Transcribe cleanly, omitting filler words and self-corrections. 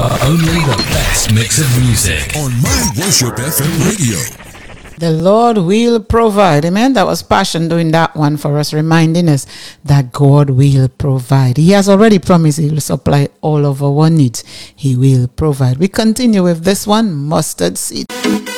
Only the best mix of music on My Worship FM radio. The Lord will provide. Amen. That was Passion doing that one for us, reminding us that God will provide. He has already promised He will supply all of our needs. He will provide. We continue with this one, Mustard Seed.